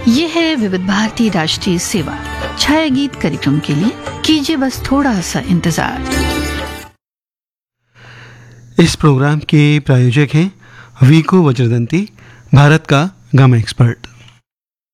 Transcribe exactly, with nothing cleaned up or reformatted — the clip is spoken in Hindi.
ये है विविध भारती राष्ट्रीय सेवा। छाया गीत कार्यक्रम के लिए कीजिए बस थोड़ा सा इंतजार। इस प्रोग्राम के प्रायोजक हैं वीको वज्रदंती, भारत का गम एक्सपर्ट।